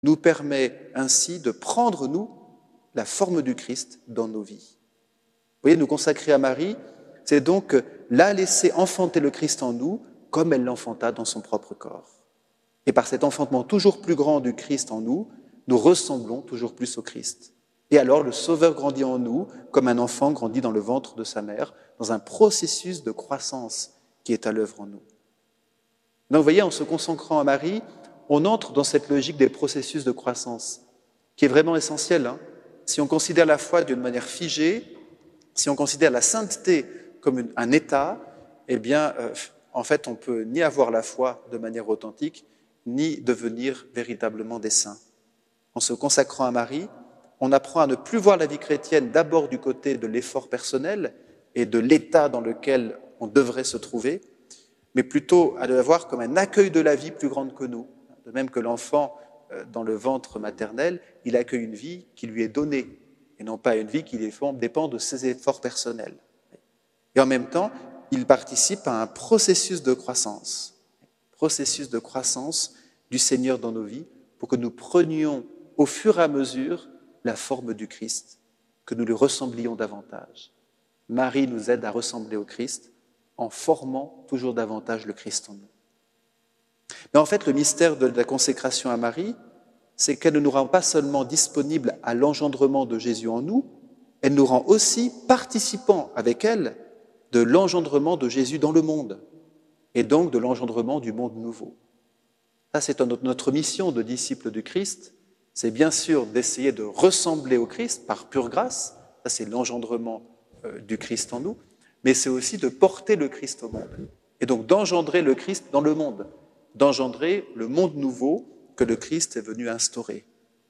nous permet ainsi de prendre, nous, la forme du Christ dans nos vies. Vous voyez, nous consacrer à Marie, c'est donc la laisser enfanter le Christ en nous comme elle l'enfanta dans son propre corps. Et par cet enfantement toujours plus grand du Christ en nous, nous ressemblons toujours plus au Christ. Et alors le Sauveur grandit en nous comme un enfant grandit dans le ventre de sa mère, dans un processus de croissance qui est à l'œuvre en nous. Donc vous voyez, en se consacrant à Marie, on entre dans cette logique des processus de croissance, qui est vraiment essentielle. Si on considère la foi d'une manière figée, si on considère la sainteté comme un état, eh bien, en fait, on ne peut ni avoir la foi de manière authentique, ni devenir véritablement des saints. En se consacrant à Marie, on apprend à ne plus voir la vie chrétienne d'abord du côté de l'effort personnel et de l'état dans lequel on devrait se trouver, mais plutôt à la voir comme un accueil de la vie plus grande que nous. De même que l'enfant, dans le ventre maternel, il accueille une vie qui lui est donnée, et non pas une vie qui dépend de ses efforts personnels. Et en même temps, il participe à un processus de croissance du Seigneur dans nos vies, pour que nous prenions au fur et à mesure la forme du Christ, que nous lui ressemblions davantage. Marie nous aide à ressembler au Christ en formant toujours davantage le Christ en nous. Mais en fait, le mystère de la consécration à Marie, c'est qu'elle ne nous rend pas seulement disponibles à l'engendrement de Jésus en nous, elle nous rend aussi participants avec elle de l'engendrement de Jésus dans le monde, et donc de l'engendrement du monde nouveau. Ça, c'est notre mission de disciples du Christ, c'est bien sûr d'essayer de ressembler au Christ par pure grâce, ça c'est l'engendrement du Christ en nous, mais c'est aussi de porter le Christ au monde, et donc d'engendrer le Christ dans le monde, d'engendrer le monde nouveau que le Christ est venu instaurer.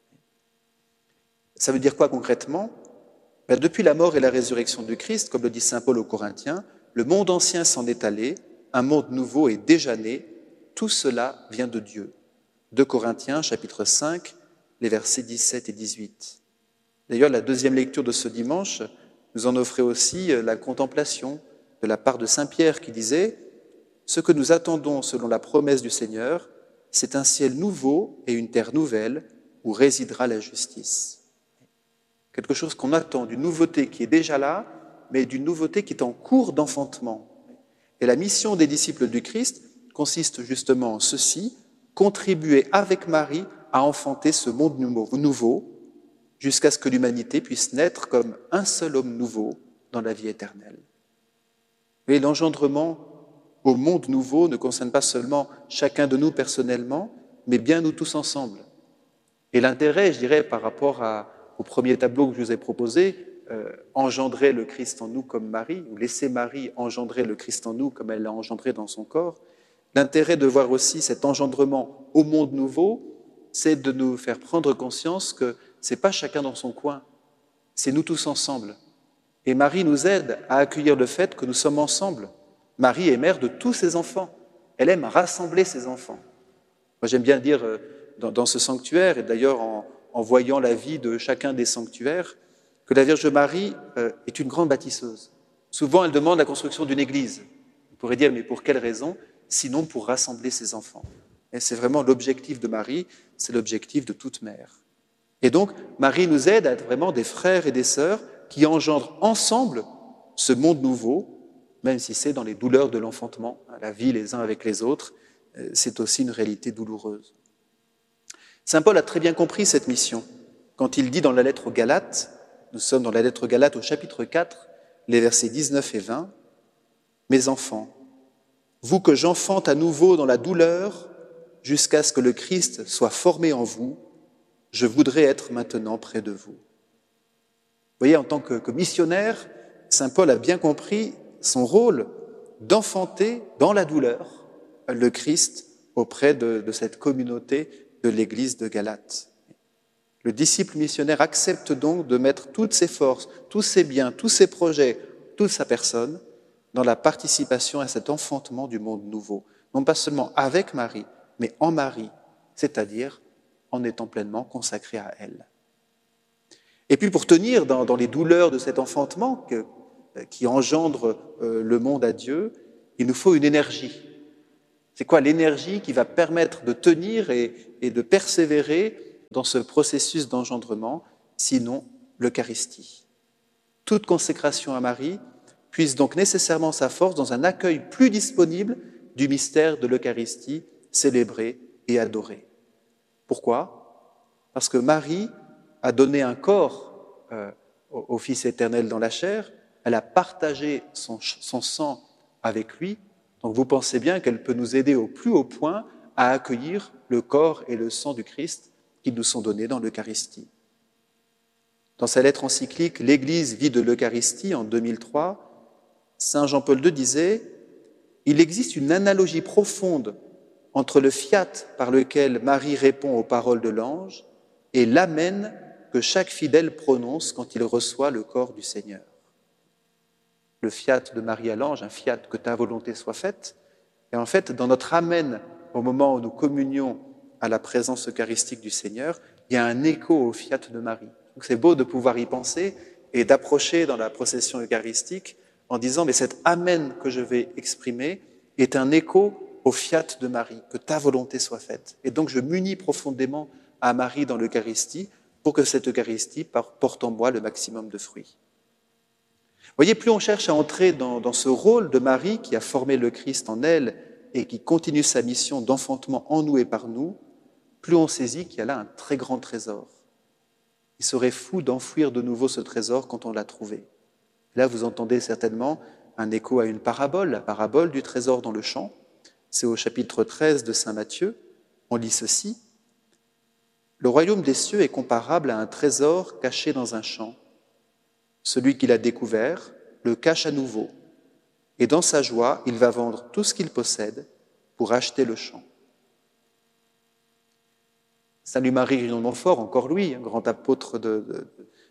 Ça veut dire quoi concrètement ? Depuis la mort et la résurrection du Christ, comme le dit saint Paul aux Corinthiens, le monde ancien s'en est allé, un monde nouveau est déjà né, tout cela vient de Dieu. 2 Corinthiens, chapitre 5, les versets 17 et 18. D'ailleurs, la deuxième lecture de ce dimanche nous en offrait aussi la contemplation de la part de saint Pierre qui disait « Ce que nous attendons selon la promesse du Seigneur, c'est un ciel nouveau et une terre nouvelle où résidera la justice. » Quelque chose qu'on attend, d'une nouveauté qui est déjà là, mais d'une nouveauté qui est en cours d'enfantement. Et la mission des disciples du Christ consiste justement en ceci, contribuer avec Marie à enfanter ce monde nouveau, jusqu'à ce que l'humanité puisse naître comme un seul homme nouveau dans la vie éternelle. Et l'engendrement au monde nouveau ne concerne pas seulement chacun de nous personnellement, mais bien nous tous ensemble. Et l'intérêt, je dirais, par rapport au premier tableau que je vous ai proposé, engendrer le Christ en nous comme Marie, ou laisser Marie engendrer le Christ en nous comme elle l'a engendré dans son corps, l'intérêt de voir aussi cet engendrement au monde nouveau, c'est de nous faire prendre conscience que ce n'est pas chacun dans son coin, c'est nous tous ensemble. Et Marie nous aide à accueillir le fait que nous sommes ensemble. Marie est mère de tous ses enfants. Elle aime rassembler ses enfants. Moi, j'aime bien dire dans ce sanctuaire, et d'ailleurs en voyant la vie de chacun des sanctuaires, que la Vierge Marie est une grande bâtisseuse. Souvent, elle demande la construction d'une église. On pourrait dire, mais pour quelle raison ? Sinon pour rassembler ses enfants. Et c'est vraiment l'objectif de Marie, c'est l'objectif de toute mère. Et donc, Marie nous aide à être vraiment des frères et des sœurs qui engendrent ensemble ce monde nouveau, même si c'est dans les douleurs de l'enfantement, la vie les uns avec les autres, c'est aussi une réalité douloureuse. Saint Paul a très bien compris cette mission quand il dit dans la lettre aux Galates, nous sommes dans la lettre aux Galates au chapitre 4, les versets 19 et 20, « Mes enfants, vous que j'enfante à nouveau dans la douleur, jusqu'à ce que le Christ soit formé en vous, je voudrais être maintenant près de vous. » Vous voyez, en tant que missionnaire, saint Paul a bien compris son rôle d'enfanter dans la douleur le Christ auprès de cette communauté de l'église de Galate. Le disciple missionnaire accepte donc de mettre toutes ses forces, tous ses biens, tous ses projets, toute sa personne dans la participation à cet enfantement du monde nouveau. Non pas seulement avec Marie, mais en Marie, c'est-à-dire en étant pleinement consacré à elle. Et puis pour tenir dans les douleurs de cet enfantement qui engendre le monde à Dieu, il nous faut une énergie. C'est quoi l'énergie qui va permettre de tenir et de persévérer dans ce processus d'engendrement, sinon l'Eucharistie. Toute consécration à Marie puise donc nécessairement sa force dans un accueil plus disponible du mystère de l'Eucharistie célébré et adoré. Pourquoi ? Parce que Marie a donné un corps au Fils éternel dans la chair, elle a partagé son sang avec lui, donc vous pensez bien qu'elle peut nous aider au plus haut point à accueillir le corps et le sang du Christ qui nous sont donnés dans l'Eucharistie. Dans sa lettre encyclique « L'Église vit de l'Eucharistie » en 2003, Saint Jean-Paul II disait « Il existe une analogie profonde entre le fiat par lequel Marie répond aux paroles de l'ange et l'amen que chaque fidèle prononce quand il reçoit le corps du Seigneur. » Le fiat de Marie à l'ange, un fiat que ta volonté soit faite, et en fait, dans notre amen, au moment où nous communions à la présence eucharistique du Seigneur, il y a un écho au fiat de Marie. Donc c'est beau de pouvoir y penser et d'approcher dans la procession eucharistique en disant, mais cet amen que je vais exprimer est un écho au fiat de Marie, que ta volonté soit faite. Et donc je m'unis profondément à Marie dans l'Eucharistie pour que cette Eucharistie porte en moi le maximum de fruits. Vous voyez, plus on cherche à entrer dans ce rôle de Marie qui a formé le Christ en elle et qui continue sa mission d'enfantement en nous et par nous, plus on saisit qu'il y a là un très grand trésor. Il serait fou d'enfouir de nouveau ce trésor quand on l'a trouvé. Là, vous entendez certainement un écho à une parabole, la parabole du trésor dans le champ. C'est au chapitre 13 de saint Matthieu. On lit ceci. « Le royaume des cieux est comparable à un trésor caché dans un champ. Celui qui l'a découvert le cache à nouveau, et dans sa joie, il va vendre tout ce qu'il possède pour acheter le champ. » Saint Louis-Marie Grignon de Montfort, encore lui, un grand apôtre de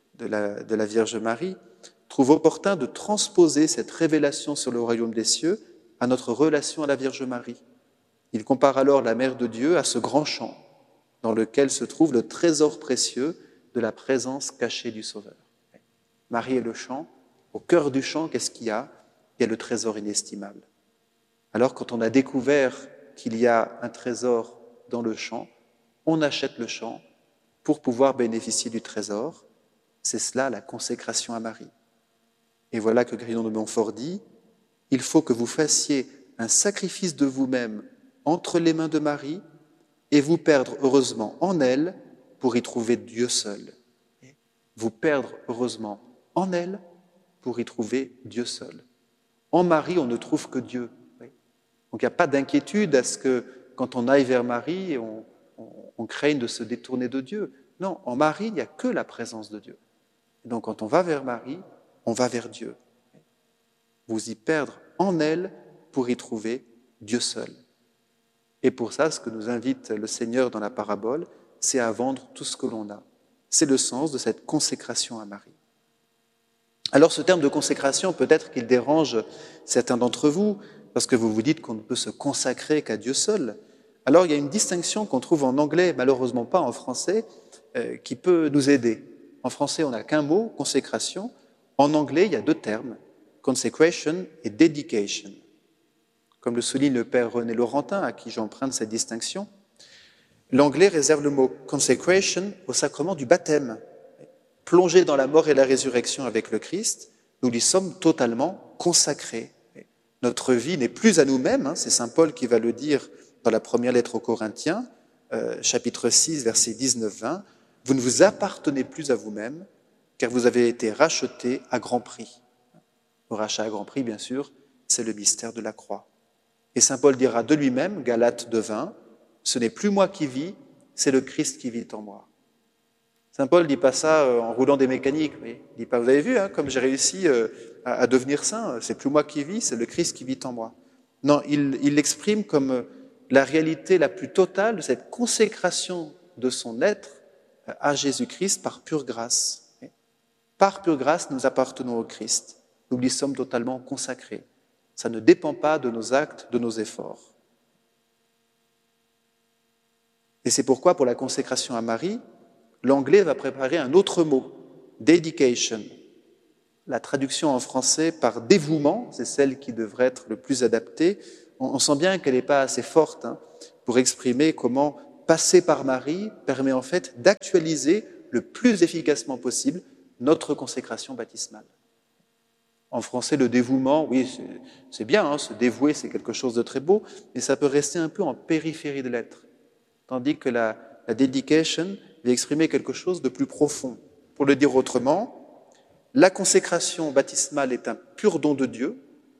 la Vierge Marie, trouve opportun de transposer cette révélation sur le royaume des cieux à notre relation à la Vierge Marie. Il compare alors la Mère de Dieu à ce grand champ dans lequel se trouve le trésor précieux de la présence cachée du Sauveur. Marie est le champ. Au cœur du champ, qu'est-ce qu'il y a ? Il y a le trésor inestimable. Alors, quand on a découvert qu'il y a un trésor dans le champ, on achète le champ pour pouvoir bénéficier du trésor. C'est cela la consécration à Marie. Et voilà que Grignon de Montfort dit « Il faut que vous fassiez un sacrifice de vous-même entre les mains de Marie et vous perdre heureusement en elle pour y trouver Dieu seul. » Vous perdre heureusement en elle pour y trouver Dieu seul. En Marie, on ne trouve que Dieu. Donc il n'y a pas d'inquiétude à ce que quand on aille vers Marie, on craigne de se détourner de Dieu. Non, en Marie, il n'y a que la présence de Dieu. Et donc quand on va vers Marie, on va vers Dieu. Vous y perdre en elle pour y trouver Dieu seul. Et pour ça, ce que nous invite le Seigneur dans la parabole, c'est à vendre tout ce que l'on a. C'est le sens de cette consécration à Marie. Alors ce terme de consécration, peut-être qu'il dérange certains d'entre vous, parce que vous vous dites qu'on ne peut se consacrer qu'à Dieu seul. Alors il y a une distinction qu'on trouve en anglais, malheureusement pas en français, qui peut nous aider. En français, on n'a qu'un mot, consécration. En anglais, il y a deux termes, consecration et dedication. Comme le souligne le père René Laurentin, à qui j'emprunte cette distinction, l'anglais réserve le mot consecration au sacrement du baptême. Plongés dans la mort et la résurrection avec le Christ, nous lui sommes totalement consacrés. Notre vie n'est plus à nous-mêmes, c'est saint Paul qui va le dire dans la première lettre aux Corinthiens, chapitre 6, versets 19-20, « Vous ne vous appartenez plus à vous-même, car vous avez été rachetés à grand prix. » Le rachat à grand prix, bien sûr, c'est le mystère de la croix. Et saint Paul dira de lui-même, Galates 2:20, « Ce n'est plus moi qui vis, c'est le Christ qui vit en moi. » Saint Paul ne dit pas ça en roulant des mécaniques. Il ne dit pas, vous avez vu, comme j'ai réussi à devenir saint, c'est plus moi qui vis, c'est le Christ qui vit en moi. Non, il l'exprime comme la réalité la plus totale de cette consécration de son être à Jésus-Christ par pure grâce. Par pure grâce, nous appartenons au Christ. Nous lui sommes totalement consacrés. Ça ne dépend pas de nos actes, de nos efforts. Et c'est pourquoi, pour la consécration à Marie, l'anglais va préparer un autre mot, dedication. La traduction en français par dévouement, c'est celle qui devrait être le plus adaptée. On sent bien qu'elle n'est pas assez forte pour exprimer comment passer par Marie permet en fait d'actualiser le plus efficacement possible notre consécration baptismale. En français, le dévouement, oui, c'est bien, hein, se dévouer, c'est quelque chose de très beau, mais ça peut rester un peu en périphérie de l'être. Tandis que la dedication va exprimer quelque chose de plus profond. Pour le dire autrement, la consécration baptismale est un pur don de Dieu.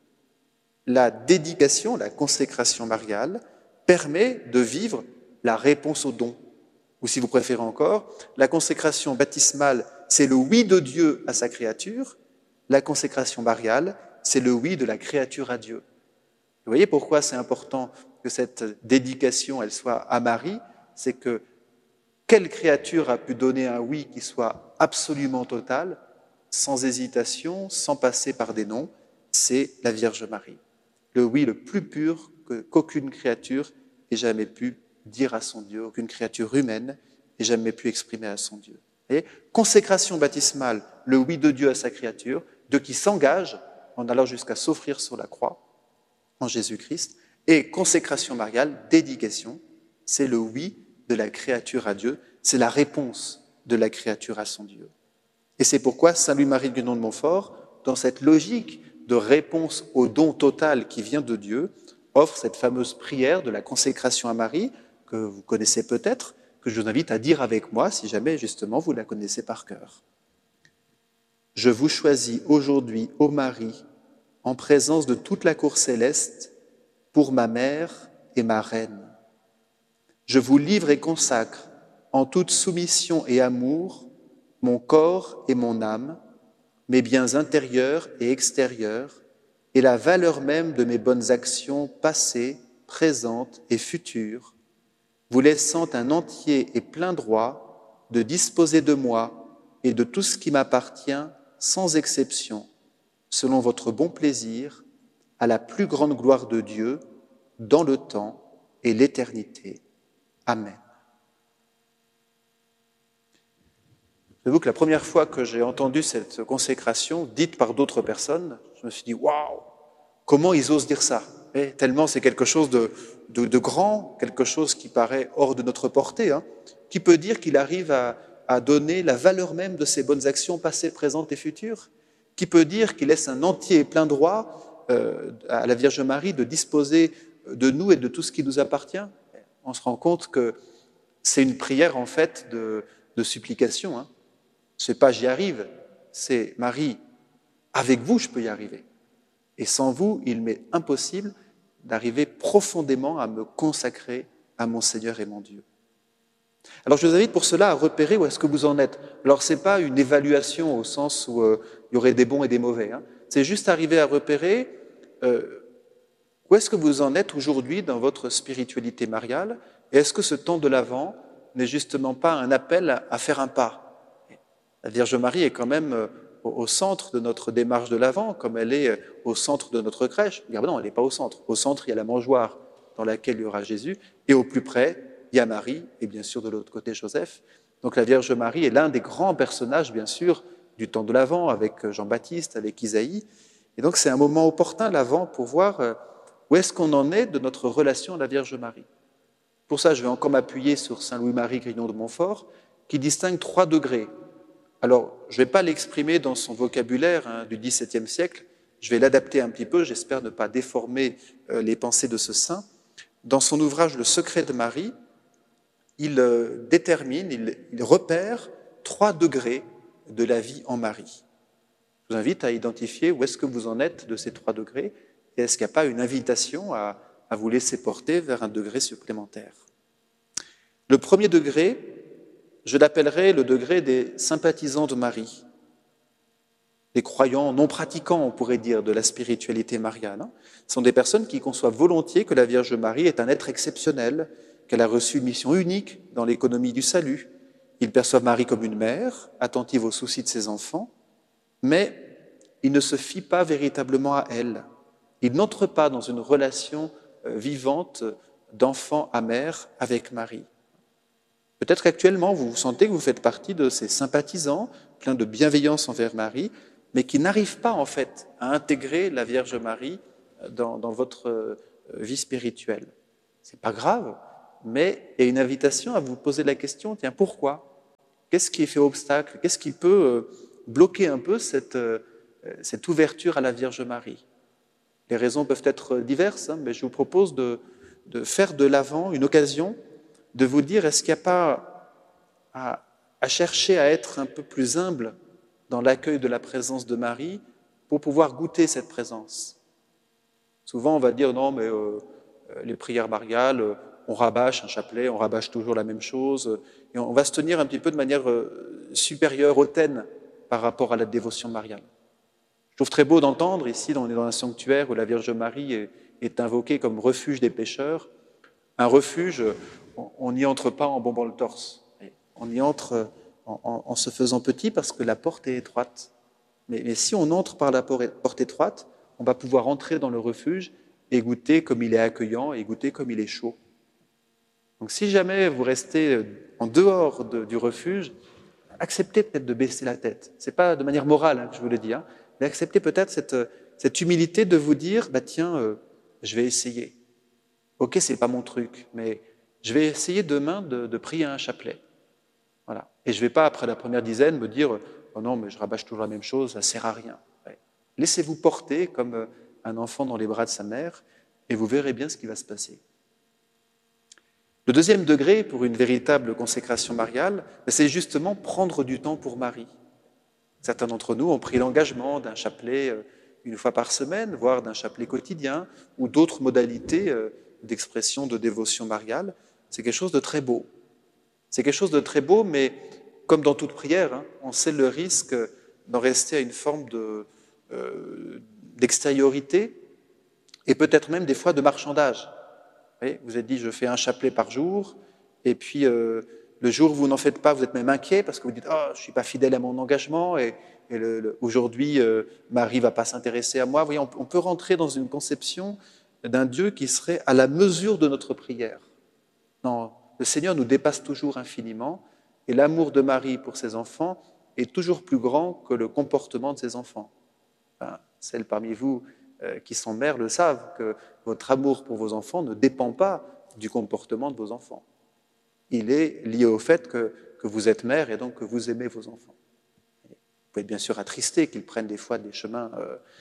La dédication, la consécration mariale, permet de vivre la réponse au don. Ou si vous préférez encore, la consécration baptismale, c'est le oui de Dieu à sa créature. La consécration mariale, c'est le oui de la créature à Dieu. Vous voyez pourquoi c'est important que cette dédication, elle soit à Marie, c'est que quelle créature a pu donner un oui qui soit absolument total, sans hésitation, sans passer par des noms? C'est la Vierge Marie. Le oui le plus pur qu'aucune créature ait jamais pu dire à son Dieu, aucune créature humaine ait jamais pu exprimer à son Dieu. Et consécration baptismale, le oui de Dieu à sa créature, Dieu qui s'engage en allant jusqu'à s'offrir sur la croix en Jésus-Christ, et consécration mariale, dédication, c'est le oui de la créature à Dieu, c'est la réponse de la créature à son Dieu. Et c'est pourquoi Saint Louis-Marie Grignon de Montfort, dans cette logique de réponse au don total qui vient de Dieu, offre cette fameuse prière de la consécration à Marie, que vous connaissez peut-être, que je vous invite à dire avec moi, si jamais justement vous la connaissez par cœur. Je vous choisis aujourd'hui, ô Marie, en présence de toute la cour céleste, pour ma mère et ma reine. Je vous livre et consacre, en toute soumission et amour, mon corps et mon âme, mes biens intérieurs et extérieurs, et la valeur même de mes bonnes actions passées, présentes et futures, vous laissant un entier et plein droit de disposer de moi et de tout ce qui m'appartient sans exception, selon votre bon plaisir, à la plus grande gloire de Dieu, dans le temps et l'éternité. Amen. J'avoue que la première fois que j'ai entendu cette consécration dite par d'autres personnes, je me suis dit, waouh, comment ils osent dire ça? Et tellement c'est quelque chose de grand, quelque chose qui paraît hors de notre portée. Hein. Qui peut dire qu'il arrive à donner la valeur même de ses bonnes actions passées, présentes et futures? Qui peut dire qu'il laisse un entier et plein droit à la Vierge Marie de disposer de nous et de tout ce qui nous appartient? On se rend compte que c'est une prière en fait de supplication. Hein. C'est pas j'y arrive, c'est Marie, avec vous je peux y arriver. Et sans vous, il m'est impossible d'arriver profondément à me consacrer à mon Seigneur et mon Dieu. Alors je vous invite pour cela à repérer où est-ce que vous en êtes. Alors ce n'est pas une évaluation au sens où il y aurait des bons et des mauvais. Hein. C'est juste arriver à repérer où est-ce que vous en êtes aujourd'hui dans votre spiritualité mariale, et est-ce que ce temps de l'Avent n'est justement pas un appel à faire un pas? La Vierge Marie est quand même au centre de notre démarche de l'Avent, comme elle est au centre de notre crèche. Non, elle n'est pas au centre. Au centre, il y a la mangeoire dans laquelle il y aura Jésus, et au plus près, il y a Marie, et bien sûr de l'autre côté Joseph. Donc la Vierge Marie est l'un des grands personnages, bien sûr, du temps de l'Avent, avec Jean-Baptiste, avec Isaïe. Et donc c'est un moment opportun, l'Avent, pour voir où est-ce qu'on en est de notre relation à la Vierge Marie. Pour ça, je vais encore m'appuyer sur Saint Louis-Marie Grignon de Montfort, qui distingue 3 degrés. Alors, je ne vais pas l'exprimer dans son vocabulaire du XVIIe siècle, je vais l'adapter un petit peu, j'espère ne pas déformer les pensées de ce saint. Dans son ouvrage « Le secret de Marie », il détermine, il repère 3 degrés de la vie en Marie. Je vous invite à identifier où est-ce que vous en êtes de ces 3 degrés, et est-ce qu'il n'y a pas une invitation à vous laisser porter vers un degré supplémentaire. Le premier degré, je l'appellerai le degré des sympathisants de Marie, des croyants non pratiquants, on pourrait dire, de la spiritualité mariale. Ce sont des personnes qui conçoivent volontiers que la Vierge Marie est un être exceptionnel, qu'elle a reçu une mission unique dans l'économie du salut. Ils perçoivent Marie comme une mère, attentive aux soucis de ses enfants, mais ils ne se fient pas véritablement à elle. Ils n'entrent pas dans une relation vivante d'enfant à mère avec Marie. Peut-être qu'actuellement, vous sentez que vous faites partie de ces sympathisants, pleins de bienveillance envers Marie, mais qui n'arrivent pas en fait à intégrer la Vierge Marie dans votre vie spirituelle. C'est pas grave, mais il y a une invitation à vous poser la question, tiens, pourquoi? Qu'est-ce qui fait obstacle? Qu'est-ce qui peut bloquer un peu cette ouverture à la Vierge Marie? Les raisons peuvent être diverses, mais je vous propose de faire de l'Avent une occasion de vous dire, est-ce qu'il n'y a pas à chercher à être un peu plus humble dans l'accueil de la présence de Marie pour pouvoir goûter cette présence? Souvent, on va dire, non, mais les prières mariales, on rabâche un chapelet, on rabâche toujours la même chose, et on va se tenir un petit peu de manière supérieure, hautaine, par rapport à la dévotion mariale. Je trouve très beau d'entendre, ici, on est dans un sanctuaire où la Vierge Marie est invoquée comme refuge des pécheurs. Un refuge, on n'y entre pas en bombant le torse. On y entre en se faisant petit parce que la porte est étroite. Mais si on entre par la porte étroite, on va pouvoir entrer dans le refuge et goûter comme il est accueillant et goûter comme il est chaud. Donc si jamais vous restez en dehors du refuge, acceptez peut-être de baisser la tête. Ce n'est pas de manière morale que je vous le dis, mais acceptez peut-être cette humilité de vous dire, tiens, je vais essayer. Ok, c'est pas mon truc, mais je vais essayer demain de prier un chapelet. Voilà. Et je ne vais pas, après la première dizaine, me dire, oh non, mais je rabâche toujours la même chose, ça ne sert à rien. Ouais. Laissez-vous porter comme un enfant dans les bras de sa mère, et vous verrez bien ce qui va se passer. Le deuxième degré pour une véritable consécration mariale, c'est justement prendre du temps pour Marie. Certains d'entre nous ont pris l'engagement d'un chapelet une fois par semaine, voire d'un chapelet quotidien, ou d'autres modalités d'expression de dévotion mariale. C'est quelque chose de très beau. C'est quelque chose de très beau, mais comme dans toute prière, on sait le risque d'en rester à une forme d'extériorité et peut-être même des fois de marchandage. Vous êtes dit, je fais un chapelet par jour, et puis le jour où vous n'en faites pas, vous êtes même inquiet parce que vous dites, oh, je ne suis pas fidèle à mon engagement, et aujourd'hui, Marie ne va pas s'intéresser à moi. Vous voyez, on peut rentrer dans une conception d'un Dieu qui serait à la mesure de notre prière. Non, le Seigneur nous dépasse toujours infiniment, et l'amour de Marie pour ses enfants est toujours plus grand que le comportement de ses enfants. Enfin, celles parmi vous qui sont mères le savent, que votre amour pour vos enfants ne dépend pas du comportement de vos enfants. Il est lié au fait que vous êtes mère et donc que vous aimez vos enfants. Vous pouvez être bien sûr attristé qu'ils prennent des fois des chemins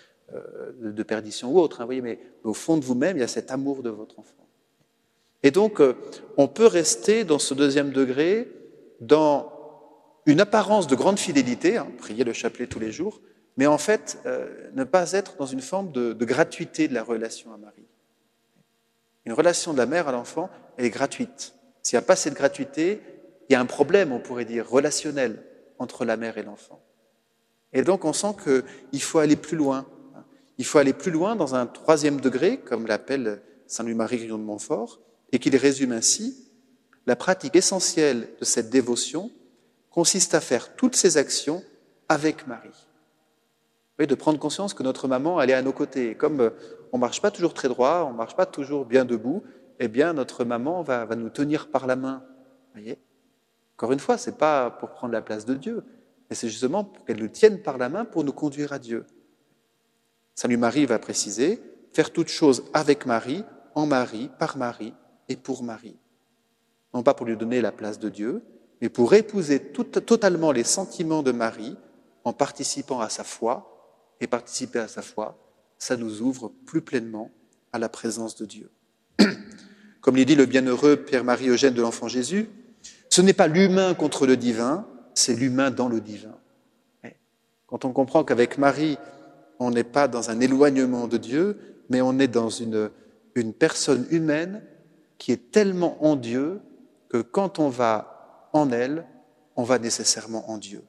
de perdition ou autres, voyez, mais au fond de vous-même, il y a cet amour de votre enfant. Et donc, on peut rester dans ce deuxième degré, dans une apparence de grande fidélité, prier le chapelet tous les jours, mais en fait, ne pas être dans une forme de gratuité de la relation à Marie. Une relation de la mère à l'enfant, elle est gratuite. S'il n'y a pas cette gratuité, il y a un problème, on pourrait dire, relationnel entre la mère et l'enfant. Et donc, on sent qu'il faut aller plus loin. Il faut aller plus loin dans un troisième degré, comme l'appelle saint Louis-Marie Grignon de Montfort, et qu'il résume ainsi: la pratique essentielle de cette dévotion consiste à faire toutes ces actions avec Marie. De prendre conscience que notre maman, elle est à nos côtés. Et comme on ne marche pas toujours très droit, on ne marche pas toujours bien debout, eh bien, notre maman va nous tenir par la main. Voyez ? Encore une fois, ce n'est pas pour prendre la place de Dieu, mais c'est justement pour qu'elle nous tienne par la main pour nous conduire à Dieu. Saint Louis-Marie va préciser, faire toutes choses avec Marie, en Marie, par Marie et pour Marie. Non pas pour lui donner la place de Dieu, mais pour épouser totalement les sentiments de Marie en participant à sa foi. Et participer à sa foi, ça nous ouvre plus pleinement à la présence de Dieu. Comme l'est dit le bienheureux Pierre-Marie Eugène de l'Enfant Jésus, ce n'est pas l'humain contre le divin, c'est l'humain dans le divin. Quand on comprend qu'avec Marie, on n'est pas dans un éloignement de Dieu, mais on est dans une personne humaine qui est tellement en Dieu que quand on va en elle, on va nécessairement en Dieu.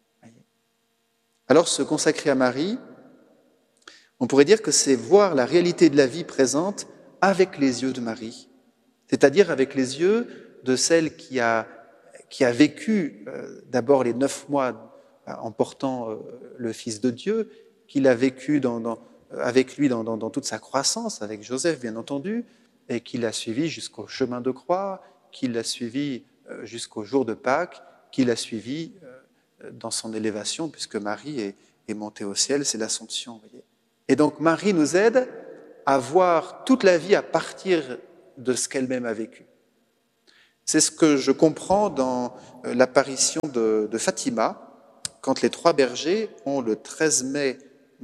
Alors, se consacrer à Marie, on pourrait dire que c'est voir la réalité de la vie présente avec les yeux de Marie, c'est-à-dire avec les yeux de celle qui a vécu d'abord les 9 mois en portant le Fils de Dieu, qu'il a vécu avec lui dans toute sa croissance, avec Joseph bien entendu, et qu'il a suivi jusqu'au chemin de croix, qu'il a suivi jusqu'au jour de Pâques, qu'il a suivi dans son élévation, puisque Marie est montée au ciel, c'est l'Assomption. Voyez. Et donc Marie nous aide à voir toute la vie à partir de ce qu'elle-même a vécu. C'est ce que je comprends dans l'apparition de Fatima, quand les trois bergers ont le 13 mai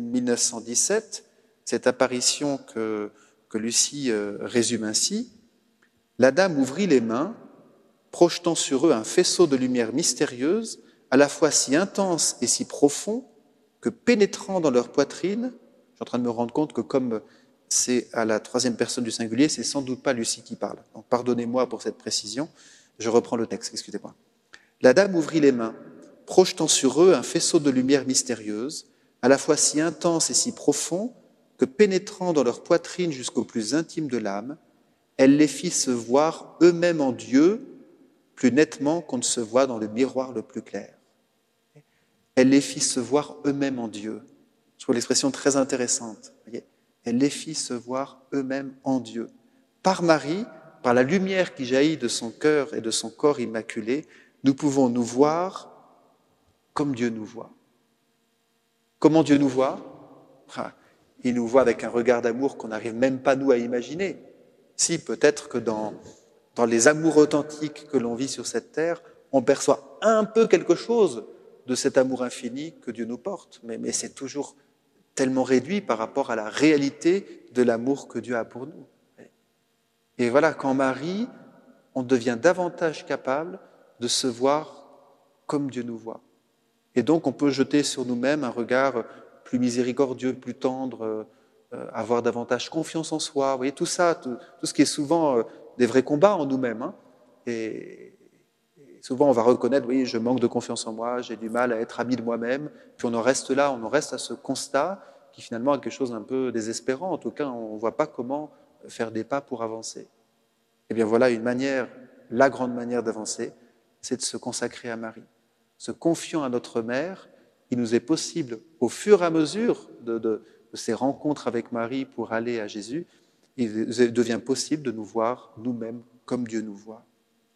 1917, cette apparition que Lucie résume ainsi. La dame ouvrit les mains, projetant sur eux un faisceau de lumière mystérieuse, à la fois si intense et si profond, que pénétrant dans leur poitrine, je suis en train de me rendre compte que comme c'est à la troisième personne du singulier, c'est sans doute pas Lucie qui parle. Donc pardonnez-moi pour cette précision, je reprends le texte, excusez-moi. La dame ouvrit les mains, projetant sur eux un faisceau de lumière mystérieuse, à la fois si intense et si profond, que pénétrant dans leur poitrine jusqu'au plus intime de l'âme, elle les fit se voir eux-mêmes en Dieu plus nettement qu'on ne se voit dans le miroir le plus clair. Elle les fit se voir eux-mêmes en Dieu. Je trouve l'expression très intéressante. Voyez, elle les fit se voir eux-mêmes en Dieu. Par Marie, par la lumière qui jaillit de son cœur et de son corps immaculé, nous pouvons nous voir comme Dieu nous voit. Comment Dieu nous voit ? Il nous voit avec un regard d'amour qu'on n'arrive même pas nous à imaginer. Si, peut-être que dans les amours authentiques que l'on vit sur cette terre, on perçoit un peu quelque chose de cet amour infini que Dieu nous porte, mais c'est toujours tellement réduit par rapport à la réalité de l'amour que Dieu a pour nous. Et voilà, qu'en Marie, on devient davantage capable de se voir comme Dieu nous voit. Et donc, on peut jeter sur nous-mêmes un regard plus miséricordieux, plus tendre, avoir davantage confiance en soi. Vous voyez, tout ça, tout ce qui est souvent des vrais combats en nous-mêmes. Hein. Et souvent, on va reconnaître, oui, je manque de confiance en moi, j'ai du mal à être ami de moi-même. Puis on en reste là, on en reste à ce constat qui finalement est quelque chose d'un peu désespérant. En tout cas, on ne voit pas comment faire des pas pour avancer. Eh bien voilà une manière, la grande manière d'avancer, c'est de se consacrer à Marie. Se confiant à notre mère, il nous est possible, au fur et à mesure de ces rencontres avec Marie pour aller à Jésus, il devient possible de nous voir nous-mêmes comme Dieu nous voit.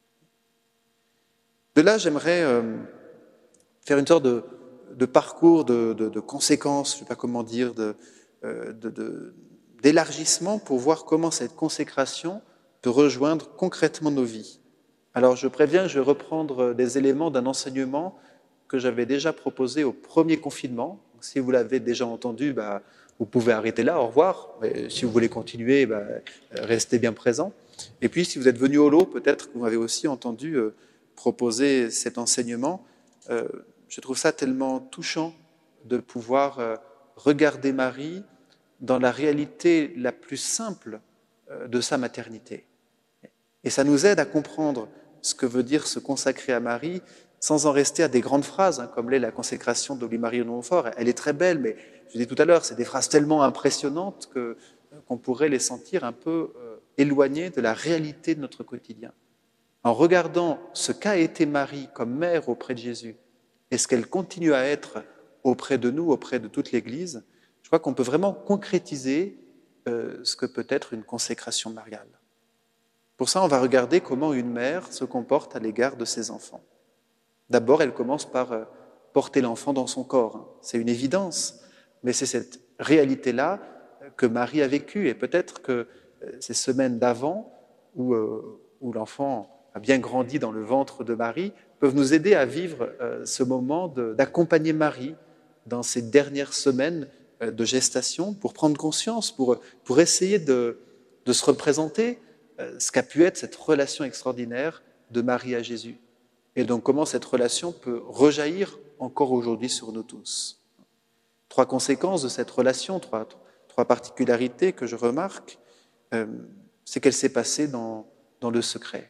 De là, j'aimerais faire une sorte de parcours, de conséquences, je ne sais pas comment dire, d'élargissement pour voir comment cette consécration peut rejoindre concrètement nos vies. Alors je préviens, je vais reprendre des éléments d'un enseignement que j'avais déjà proposé au premier confinement. Si vous l'avez déjà entendu, vous pouvez arrêter là, au revoir. Mais si vous voulez continuer, restez bien présent. Et puis si vous êtes venu au lot, peut-être que vous m'avez aussi entendu proposer cet enseignement. Je trouve ça tellement touchant de pouvoir regarder Marie dans la réalité la plus simple de sa maternité. Et ça nous aide à comprendre ce que veut dire se consacrer à Marie sans en rester à des grandes phrases, comme l'est la consécration d'Olie-Marie au Montfort. Elle est très belle, mais je l'ai dit tout à l'heure, c'est des phrases tellement impressionnantes qu'on pourrait les sentir un peu éloignées de la réalité de notre quotidien. En regardant ce qu'a été Marie comme mère auprès de Jésus et ce qu'elle continue à être auprès de nous, auprès de toute l'Église, je crois qu'on peut vraiment concrétiser ce que peut être une consécration mariale. Pour ça, on va regarder comment une mère se comporte à l'égard de ses enfants. D'abord, elle commence par porter l'enfant dans son corps. C'est une évidence, mais c'est cette réalité-là que Marie a vécue. Et peut-être que ces semaines d'avant, où l'enfant a bien grandi dans le ventre de Marie, peuvent nous aider à vivre ce moment d'accompagner Marie dans ces dernières semaines de gestation pour prendre conscience, pour essayer de se représenter ce qu'a pu être cette relation extraordinaire de Marie à Jésus. Et donc comment cette relation peut rejaillir encore aujourd'hui sur nous tous. 3 conséquences de cette relation, 3 particularités que je remarque, c'est qu'elle s'est passée dans le secret.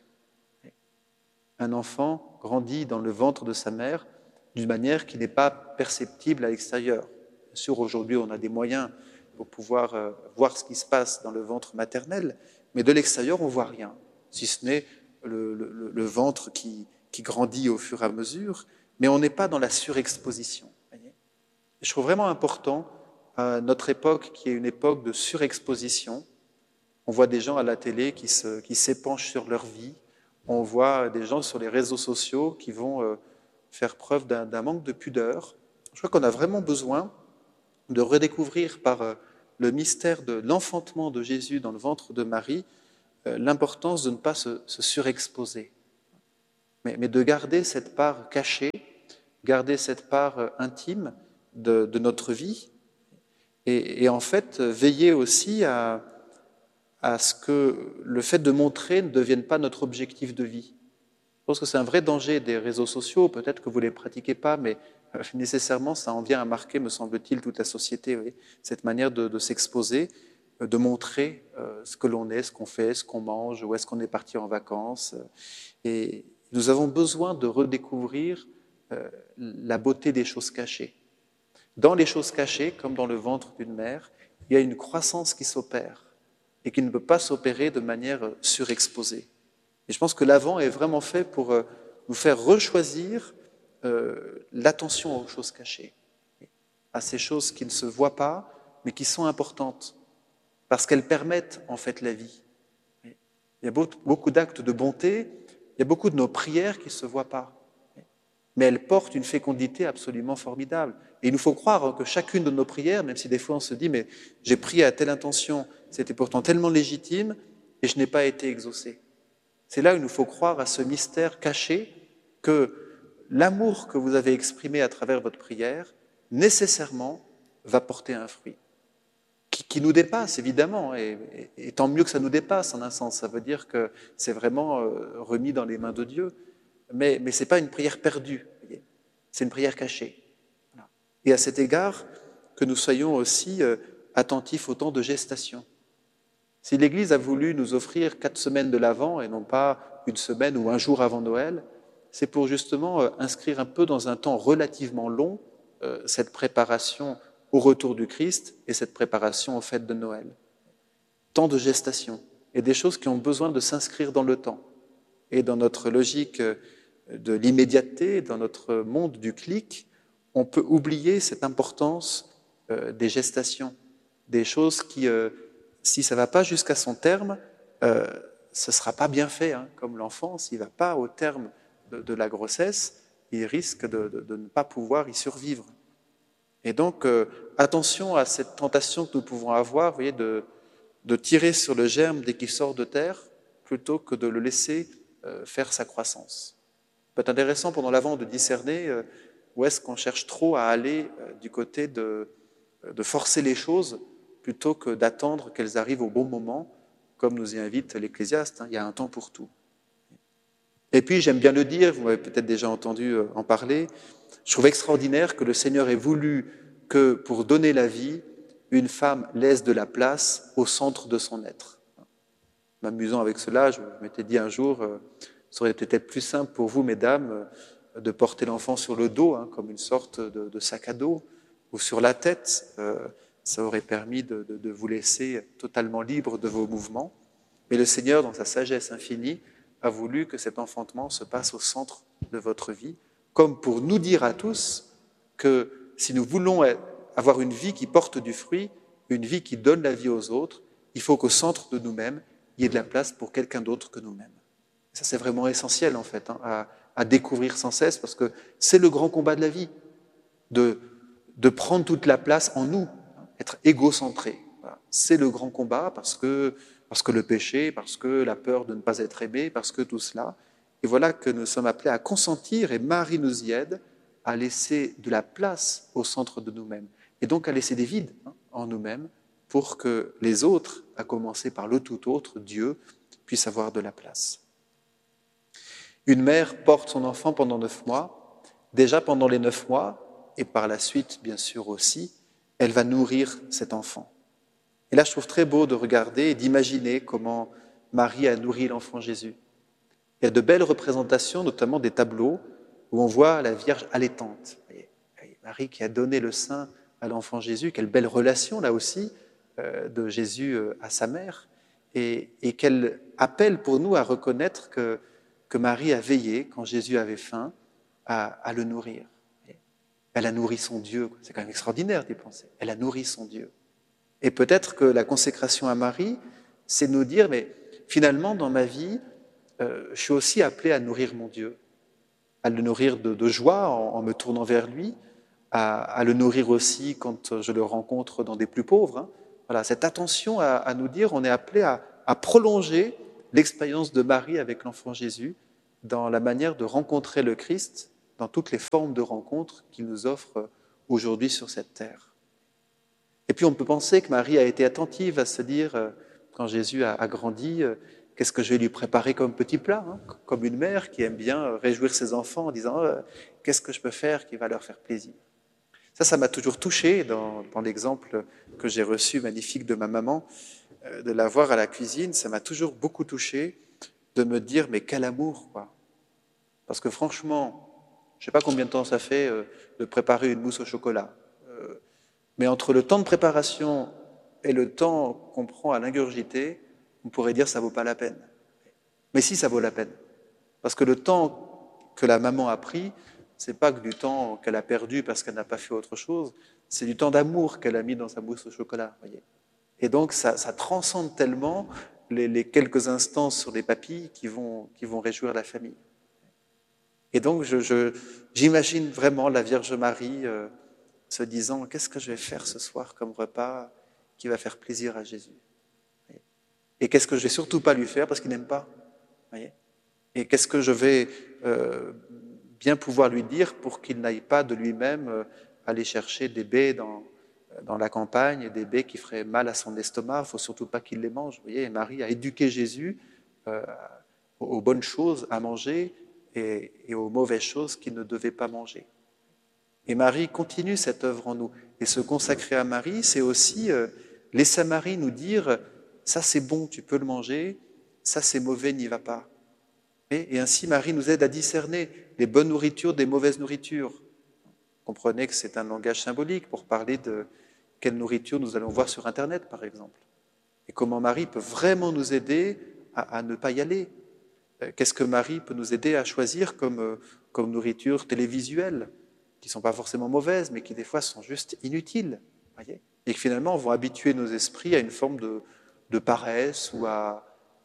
Un enfant grandit dans le ventre de sa mère d'une manière qui n'est pas perceptible à l'extérieur. Bien sûr, aujourd'hui, on a des moyens pour pouvoir voir ce qui se passe dans le ventre maternel, mais de l'extérieur, on ne voit rien, si ce n'est le ventre qui grandit au fur et à mesure, mais on n'est pas dans la surexposition. Voyez. Je trouve vraiment important, à notre époque, qui est une époque de surexposition, on voit des gens à la télé qui s'épanchent sur leur vie, on voit des gens sur les réseaux sociaux qui vont faire preuve d'un manque de pudeur. Je crois qu'on a vraiment besoin de redécouvrir par le mystère de l'enfantement de Jésus dans le ventre de Marie l'importance de ne pas se surexposer. mais de garder cette part cachée, garder cette part intime de notre vie, et en fait veiller aussi à ce que le fait de montrer ne devienne pas notre objectif de vie. Je pense que c'est un vrai danger des réseaux sociaux, peut-être que vous ne les pratiquez pas, mais nécessairement ça en vient à marquer, me semble-t-il, toute la société, oui. Cette manière de s'exposer, de montrer ce que l'on est, ce qu'on fait, ce qu'on mange, où est-ce qu'on est parti en vacances. Et nous avons besoin de redécouvrir la beauté des choses cachées. Dans les choses cachées, comme dans le ventre d'une mère, il y a une croissance qui s'opère et qui ne peut pas s'opérer de manière surexposée. Et je pense que l'Avent est vraiment fait pour nous faire rechoisir l'attention aux choses cachées, à ces choses qui ne se voient pas, mais qui sont importantes, parce qu'elles permettent en fait la vie. Il y a beaucoup d'actes de bonté, il y a beaucoup de nos prières qui ne se voient pas, mais elles portent une fécondité absolument formidable. Et il nous faut croire que chacune de nos prières, même si des fois on se dit, mais j'ai prié à telle intention, c'était pourtant tellement légitime, et je n'ai pas été exaucé. C'est là où il nous faut croire à ce mystère caché que l'amour que vous avez exprimé à travers votre prière, nécessairement, va porter un fruit. Qui nous dépasse, évidemment, et tant mieux que ça nous dépasse, en un sens. Ça veut dire que c'est vraiment remis dans les mains de Dieu. Mais ce n'est pas une prière perdue, c'est une prière cachée. Voilà. Et à cet égard, que nous soyons aussi attentifs au temps de gestation. Si l'Église a voulu nous offrir 4 semaines de l'Avent et non pas une semaine ou un jour avant Noël, c'est pour justement inscrire un peu dans un temps relativement long cette préparation au retour du Christ et cette préparation aux fêtes de Noël. Temps de gestation et des choses qui ont besoin de s'inscrire dans le temps. Et dans notre logique de l'immédiateté, dans notre monde du clic, on peut oublier cette importance des gestations, des choses qui, si ça ne va pas jusqu'à son terme, ce ne sera pas bien fait, hein, comme l'enfant, s'il ne va pas au terme de la grossesse, il risque de ne pas pouvoir y survivre. Et donc, attention à cette tentation que nous pouvons avoir, vous voyez, de tirer sur le germe dès qu'il sort de terre, plutôt que de le laisser faire sa croissance. Il peut être intéressant pendant l'Avent de discerner où est-ce qu'on cherche trop à aller du côté de forcer les choses plutôt que d'attendre qu'elles arrivent au bon moment, comme nous y invite l'Ecclésiaste, hein, il y a un temps pour tout. Et puis, j'aime bien le dire, vous m'avez peut-être déjà entendu en parler, je trouve extraordinaire que le Seigneur ait voulu que, pour donner la vie, une femme laisse de la place au centre de son être. M'amusant avec cela, je m'étais dit un jour, ça aurait été peut-être plus simple pour vous, mesdames, de porter l'enfant sur le dos, hein, comme une sorte de sac à dos, ou sur la tête. Ça aurait permis de vous laisser totalement libre de vos mouvements. Mais le Seigneur, dans sa sagesse infinie, a voulu que cet enfantement se passe au centre de votre vie, comme pour nous dire à tous que si nous voulons avoir une vie qui porte du fruit, une vie qui donne la vie aux autres, il faut qu'au centre de nous-mêmes, il y ait de la place pour quelqu'un d'autre que nous-mêmes. Ça, c'est vraiment essentiel, en fait, hein, à découvrir sans cesse, parce que c'est le grand combat de la vie, de prendre toute la place en nous, hein, être égocentré. Voilà. C'est le grand combat parce que le péché, parce que la peur de ne pas être aimé, parce que tout cela. Et voilà que nous sommes appelés à consentir, et Marie nous y aide, à laisser de la place au centre de nous-mêmes, et donc à laisser des vides, hein, en nous-mêmes, pour que les autres, à commencer par le tout autre, Dieu, puissent avoir de la place. Une mère porte son enfant pendant 9 mois. Déjà pendant les 9 mois, et par la suite, bien sûr aussi, elle va nourrir cet enfant. Et là, je trouve très beau de regarder et d'imaginer comment Marie a nourri l'enfant Jésus. Il y a de belles représentations, notamment des tableaux, où on voit la Vierge allaitante. Marie qui a donné le sein à l'enfant Jésus, quelle belle relation là aussi de Jésus à sa mère, et qu'elle appelle pour nous à reconnaître que Marie a veillé, quand Jésus avait faim, à le nourrir. Elle a nourri son Dieu, c'est quand même extraordinaire d'y penser, elle a nourri son Dieu. Et peut-être que la consécration à Marie, c'est de nous dire, mais finalement dans ma vie, je suis aussi appelé à nourrir mon Dieu, à le nourrir de joie en me tournant vers lui, à le nourrir aussi quand je le rencontre dans des plus pauvres. Hein. Voilà, cette attention à nous dire, on est appelé à prolonger l'expérience de Marie avec l'enfant Jésus, dans la manière de rencontrer le Christ, dans toutes les formes de rencontres qu'il nous offre aujourd'hui sur cette terre. Et puis on peut penser que Marie a été attentive à se dire, quand Jésus a grandi, qu'est-ce que je vais lui préparer comme petit plat, hein, comme une mère qui aime bien réjouir ses enfants en disant qu'est-ce que je peux faire qui va leur faire plaisir. Ça m'a toujours touché dans l'exemple que j'ai reçu magnifique de ma maman, de la voir à la cuisine, ça m'a toujours beaucoup touché de me dire mais quel amour, quoi. Parce que franchement, je ne sais pas combien de temps ça fait de préparer une mousse au chocolat. Mais entre le temps de préparation et le temps qu'on prend à l'ingurgiter, on pourrait dire que ça ne vaut pas la peine. Mais si, ça vaut la peine. Parce que le temps que la maman a pris, ce n'est pas que du temps qu'elle a perdu parce qu'elle n'a pas fait autre chose, c'est du temps d'amour qu'elle a mis dans sa mousse au chocolat. Voyez. Et donc, ça transcende tellement les quelques instants sur les papilles qui vont réjouir la famille. Et donc, j'imagine vraiment la Vierge Marie se disant « Qu'est-ce que je vais faire ce soir comme repas qui va faire plaisir à Jésus ?» Et qu'est-ce que je ne vais surtout pas lui faire parce qu'il n'aime pas, voyez. Et qu'est-ce que je vais bien pouvoir lui dire pour qu'il n'aille pas de lui-même aller chercher des baies dans la campagne, et des baies qui feraient mal à son estomac, il ne faut surtout pas qu'il les mange. Vous voyez, et Marie a éduqué Jésus aux bonnes choses à manger et aux mauvaises choses qu'il ne devait pas manger. Et Marie continue cette œuvre en nous. Et se consacrer à Marie, c'est aussi laisser Marie nous dire « ça c'est bon, tu peux le manger, ça c'est mauvais, n'y va pas ». Et ainsi Marie nous aide à discerner les bonnes nourritures des mauvaises nourritures. Comprenez que c'est un langage symbolique pour parler de quelle nourriture nous allons voir sur Internet, par exemple. Et comment Marie peut vraiment nous aider à ne pas y aller. Qu'est-ce que Marie peut nous aider à choisir comme nourriture télévisuelle, qui ne sont pas forcément mauvaises, mais qui des fois sont juste inutiles, voyez, et qui finalement vont habituer nos esprits à une forme de paresse ou à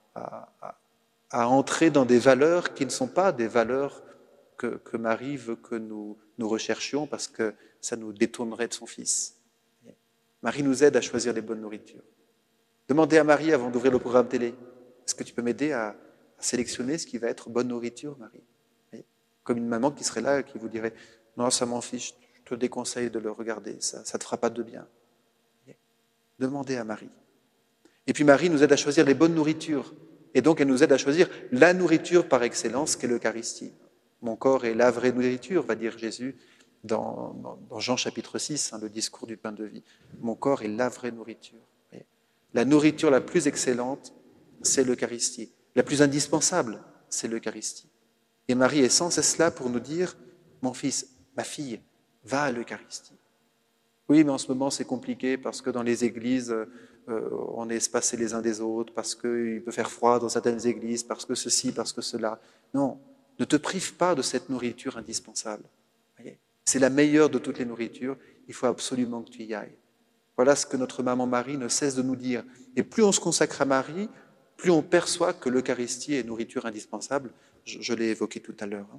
entrer dans des valeurs qui ne sont pas des valeurs que Marie veut que nous recherchions parce que ça nous détournerait de son Fils. Marie nous aide à choisir les bonnes nourritures. Demandez à Marie avant d'ouvrir le programme télé, est-ce que tu peux m'aider à sélectionner ce qui va être bonne nourriture, Marie? Comme une maman qui serait là et qui vous dirait, non, ça m'en fiche, je te déconseille de le regarder, ça ne te fera pas de bien. Demandez à Marie. Et puis Marie nous aide à choisir les bonnes nourritures. Et donc elle nous aide à choisir la nourriture par excellence qu'est l'Eucharistie. Mon corps est la vraie nourriture, va dire Jésus dans Jean chapitre 6, le discours du pain de vie. Mon corps est la vraie nourriture. La nourriture la plus excellente, c'est l'Eucharistie. La plus indispensable, c'est l'Eucharistie. Et Marie est sans cesse là pour nous dire, mon fils, ma fille, va à l'Eucharistie. Oui, mais en ce moment c'est compliqué parce que dans les églises, on est espacés les uns des autres, parce qu'il peut faire froid dans certaines églises, parce que ceci, parce que cela. Non, ne te prive pas de cette nourriture indispensable. Voyez, c'est la meilleure de toutes les nourritures, il faut absolument que tu y ailles. Voilà ce que notre maman Marie ne cesse de nous dire. Et plus on se consacre à Marie, plus on perçoit que l'Eucharistie est nourriture indispensable. Je l'ai évoqué tout à l'heure.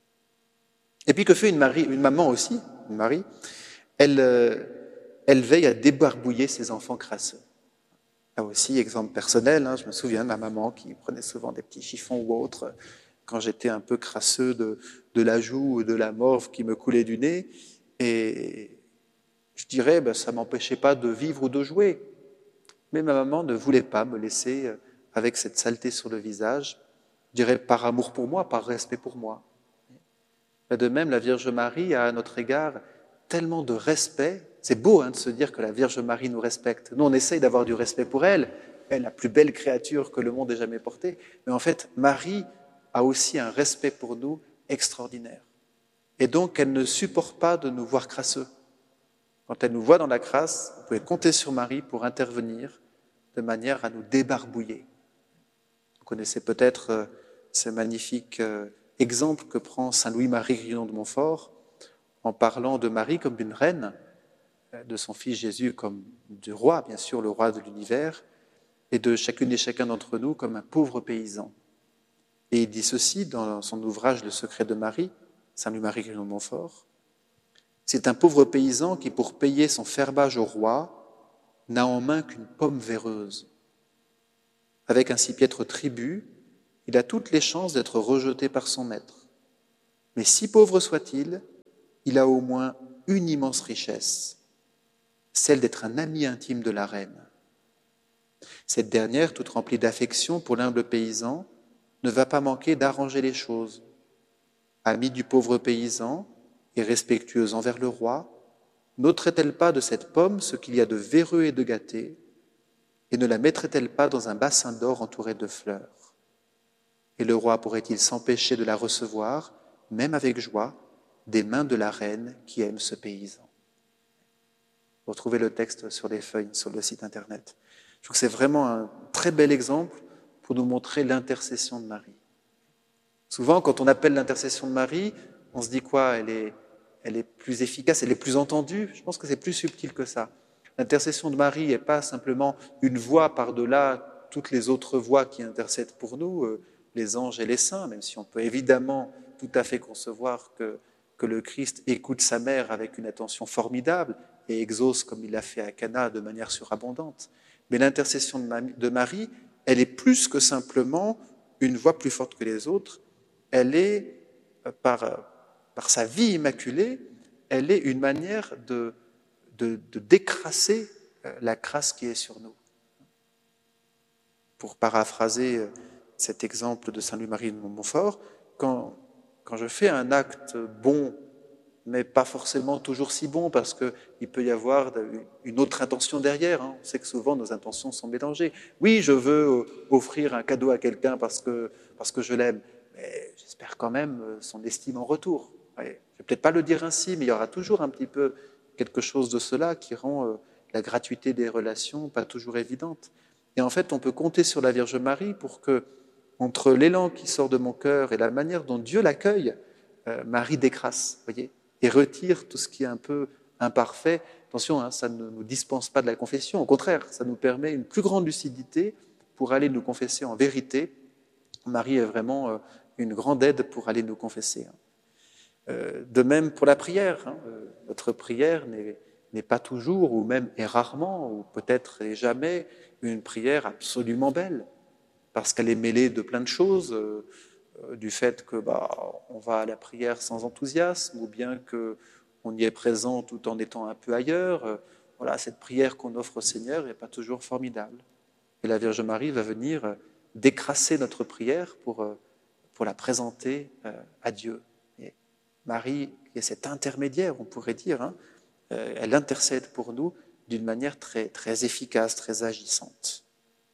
Et puis que fait une maman aussi, une Marie, elle veille à débarbouiller ses enfants crasseux. Là aussi, exemple personnel, je me souviens de ma maman qui prenait souvent des petits chiffons ou autres quand j'étais un peu crasseux de la joue ou de la morve qui me coulait du nez. Et je dirais, ça ne m'empêchait pas de vivre ou de jouer. Mais ma maman ne voulait pas me laisser avec cette saleté sur le visage, je dirais par amour pour moi, par respect pour moi. De même, la Vierge Marie a à notre égard tellement de respect. C'est beau de se dire que la Vierge Marie nous respecte. Nous, on essaye d'avoir du respect pour elle. Elle est la plus belle créature que le monde ait jamais portée. Mais en fait, Marie a aussi un respect pour nous extraordinaire. Et donc, elle ne supporte pas de nous voir crasseux. Quand elle nous voit dans la crasse, vous pouvez compter sur Marie pour intervenir de manière à nous débarbouiller. Vous connaissez peut-être ce magnifique exemple que prend saint Louis-Marie Grignon de Montfort en parlant de Marie comme d'une reine, de son fils Jésus comme du roi, bien sûr, le roi de l'univers, et de chacune et chacun d'entre nous comme un pauvre paysan. Et il dit ceci dans son ouvrage Le secret de Marie, saint Louis-Marie Grignon de Montfort. C'est un pauvre paysan qui, pour payer son ferbage au roi, n'a en main qu'une pomme véreuse. Avec un si piètre tribut, il a toutes les chances d'être rejeté par son maître. Mais si pauvre soit-il, il a au moins une immense richesse, celle d'être un ami intime de la reine. Cette dernière, toute remplie d'affection pour l'humble paysan, ne va pas manquer d'arranger les choses. Amie du pauvre paysan et respectueuse envers le roi, n'ôterait-elle pas de cette pomme ce qu'il y a de véreux et de gâté, et ne la mettrait-elle pas dans un bassin d'or entouré de fleurs? Et le roi pourrait-il s'empêcher de la recevoir, même avec joie, des mains de la reine qui aime ce paysan? Vous retrouvez le texte sur les feuilles, sur le site internet. Je trouve que c'est vraiment un très bel exemple pour nous montrer l'intercession de Marie. Souvent, quand on appelle l'intercession de Marie, on se dit quoi? Elle est plus efficace, elle est plus entendue. Je pense que c'est plus subtil que ça. L'intercession de Marie n'est pas simplement une voix par-delà toutes les autres voix qui intercèdent pour nous, les anges et les saints, même si on peut évidemment tout à fait concevoir que le Christ écoute sa mère avec une attention formidable et exauce, comme il l'a fait à Cana, de manière surabondante. Mais l'intercession de Marie, elle est plus que simplement une voix plus forte que les autres. Elle est, par sa vie immaculée, elle est une manière de décrasser la crasse qui est sur nous. Pour paraphraser cet exemple de Saint Louis-Marie de Montfort, quand je fais un acte bon, mais pas forcément toujours si bon, parce qu'il peut y avoir une autre intention derrière. On sait que souvent nos intentions sont mélangées. Oui, je veux offrir un cadeau à quelqu'un parce que je l'aime, mais j'espère quand même son estime en retour. Je ne vais peut-être pas le dire ainsi, mais il y aura toujours un petit peu quelque chose de cela qui rend la gratuité des relations pas toujours évidente. Et en fait, on peut compter sur la Vierge Marie pour que, entre l'élan qui sort de mon cœur et la manière dont Dieu l'accueille, Marie décrasse, voyez, et retire tout ce qui est un peu imparfait. Attention, ça ne nous dispense pas de la confession, au contraire, ça nous permet une plus grande lucidité pour aller nous confesser en vérité. Marie est vraiment une grande aide pour aller nous confesser. De même pour la prière, notre prière n'est pas toujours, ou même est rarement, ou peut-être est jamais, une prière absolument belle, parce qu'elle est mêlée de plein de choses, du fait que on va à la prière sans enthousiasme, ou bien qu'on y est présent tout en étant un peu ailleurs. Voilà, cette prière qu'on offre au Seigneur n'est pas toujours formidable. Et la Vierge Marie va venir décrasser notre prière pour la présenter à Dieu. Et Marie est cet intermédiaire, on pourrait dire, elle intercède pour nous d'une manière très, très efficace, très agissante.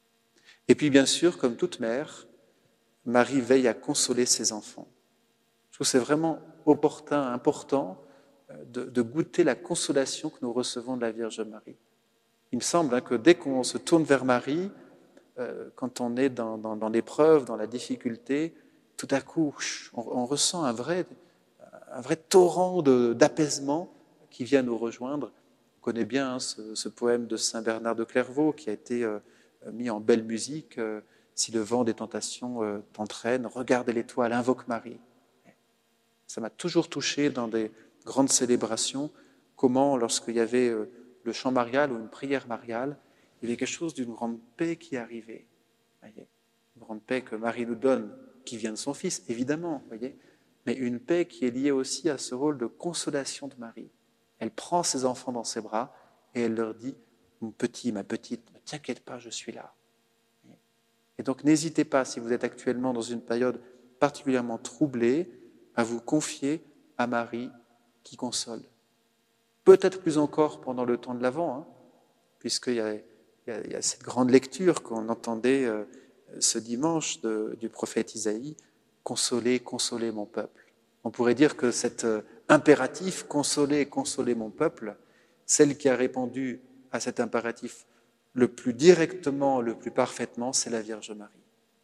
Et puis bien sûr, comme toute mère, Marie veille à consoler ses enfants. Je trouve que c'est vraiment opportun, important de goûter la consolation que nous recevons de la Vierge Marie. Il me semble que dès qu'on se tourne vers Marie, quand on est dans l'épreuve, dans la difficulté, tout à coup, on ressent un vrai torrent d'apaisement qui vient nous rejoindre. On connaît bien ce poème de Saint Bernard de Clairvaux qui a été mis en belle musique. Si le vent des tentations t'entraîne, regarde l'étoile, invoque Marie. Ça m'a toujours touché dans des grandes célébrations, comment lorsqu'il y avait le chant marial ou une prière mariale, il y avait quelque chose d'une grande paix qui arrivait. Voyez, une grande paix que Marie nous donne, qui vient de son Fils, évidemment, voyez, mais une paix qui est liée aussi à ce rôle de consolation de Marie. Elle prend ses enfants dans ses bras et elle leur dit « Mon petit, ma petite, ne t'inquiète pas, je suis là. » Et donc n'hésitez pas, si vous êtes actuellement dans une période particulièrement troublée, à vous confier à Marie qui console. Peut-être plus encore pendant le temps de l'Avent, puisqu'il y a cette grande lecture qu'on entendait ce dimanche du prophète Isaïe, « Consolez, consolez mon peuple ». On pourrait dire que cet impératif « Consolez, consolez mon peuple », celle qui a répondu à cet impératif le plus directement, le plus parfaitement, c'est la Vierge Marie.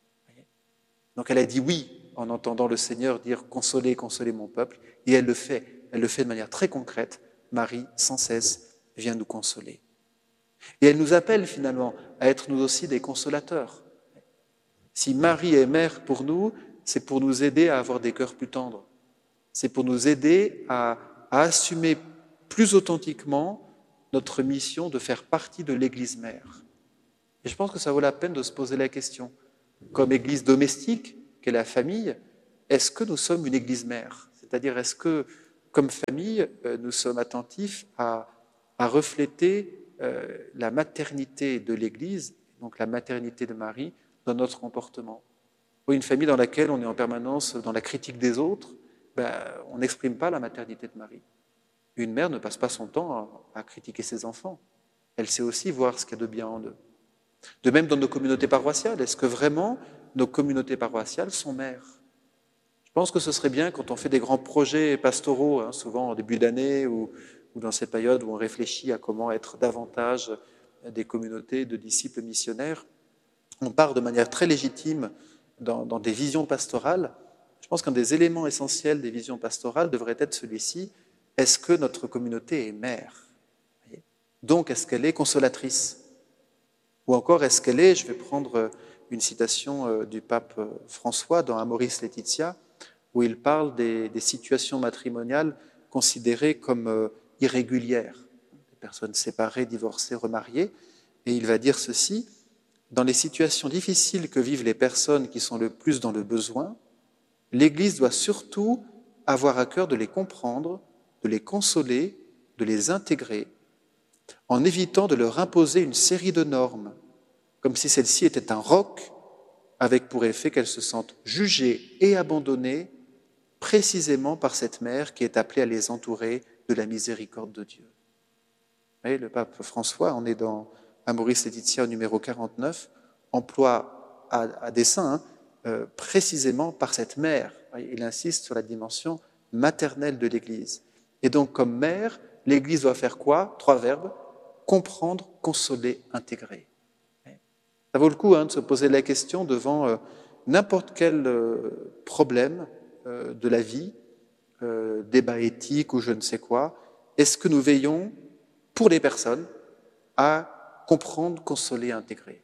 Donc elle a dit oui en entendant le Seigneur dire « Consolez, consolez mon peuple », et elle le fait de manière très concrète. Marie, sans cesse, vient nous consoler. Et elle nous appelle finalement à être nous aussi des consolateurs. Si Marie est mère pour nous, c'est pour nous aider à avoir des cœurs plus tendres. C'est pour nous aider à assumer plus authentiquement notre mission de faire partie de l'Église mère. Et je pense que ça vaut la peine de se poser la question. comme église domestique, qu'est la famille, est-ce que nous sommes une église mère? C'est-à-dire, est-ce que, comme famille, nous sommes attentifs à refléter la maternité de l'Église, donc la maternité de Marie, dans notre comportement? Ou une famille dans laquelle on est en permanence dans la critique des autres, on n'exprime pas la maternité de Marie. Une mère ne passe pas son temps à critiquer ses enfants. Elle sait aussi voir ce qu'il y a de bien en eux. De même dans nos communautés paroissiales, est-ce que vraiment nos communautés paroissiales sont mères? Je pense que ce serait bien quand on fait des grands projets pastoraux, souvent en début d'année ou dans ces périodes où on réfléchit à comment être davantage des communautés de disciples missionnaires, on part de manière très légitime dans des visions pastorales. Je pense qu'un des éléments essentiels des visions pastorales devrait être celui-ci: est-ce que notre communauté est mère? Donc, est-ce qu'elle est consolatrice? Ou encore, est-ce qu'elle est, je vais prendre une citation du pape François dans Amoris Laetitia, où il parle des situations matrimoniales considérées comme irrégulières, des personnes séparées, divorcées, remariées, et il va dire ceci: dans les situations difficiles que vivent les personnes qui sont le plus dans le besoin, l'Église doit surtout avoir à cœur de les comprendre, de les consoler, de les intégrer, en évitant de leur imposer une série de normes, comme si celle-ci était un roc, avec pour effet qu'elles se sentent jugées et abandonnées précisément par cette mère qui est appelée à les entourer de la miséricorde de Dieu. Et le pape François, on est dans Amoris Laetitia numéro 49, emploie à dessein précisément par cette mère. Il insiste sur la dimension maternelle de l'Église. Et donc, comme mère, l'Église doit faire quoi? 3 verbes: comprendre, consoler, intégrer. Ça vaut le coup de se poser la question devant n'importe quel problème de la vie, débat éthique ou je ne sais quoi. Est-ce que nous veillons, pour les personnes, à comprendre, consoler, intégrer?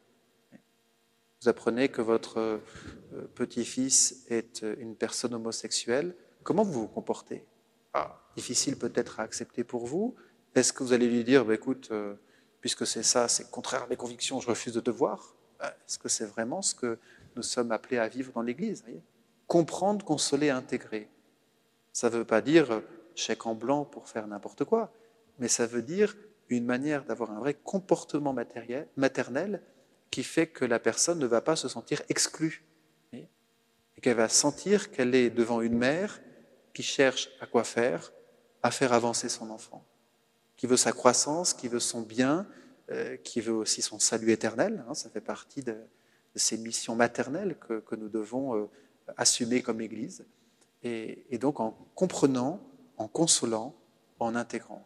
Vous apprenez que votre petit-fils est une personne homosexuelle. Comment vous vous comportez? Difficile peut-être à accepter pour vous. Est-ce que vous allez lui dire, écoute, puisque c'est ça, c'est contraire à mes convictions, je refuse de te voir? Est-ce que c'est vraiment ce que nous sommes appelés à vivre dans l'Église? Comprendre, consoler, intégrer. Ça ne veut pas dire chèque en blanc pour faire n'importe quoi, mais ça veut dire une manière d'avoir un vrai comportement maternel qui fait que la personne ne va pas se sentir exclue et qu'elle va sentir qu'elle est devant une mère qui cherche à quoi faire, à faire avancer son enfant, qui veut sa croissance, qui veut son bien, qui veut aussi son salut éternel. Ça fait partie de ces missions maternelles que nous devons assumer comme Église. Et donc en comprenant, en consolant, en intégrant.